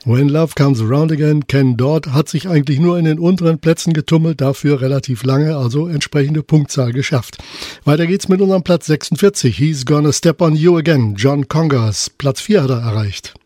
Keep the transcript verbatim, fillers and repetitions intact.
When Love Comes Around Again, Ken Dodd, hat sich eigentlich nur in den unteren Plätzen getummelt, dafür relativ lange, also entsprechende Punktzahl geschafft. Weiter geht's mit unserem Platz sechsundvierzig. He's Gonna Step on You Again. John Congas. Platz vier hat er erreicht.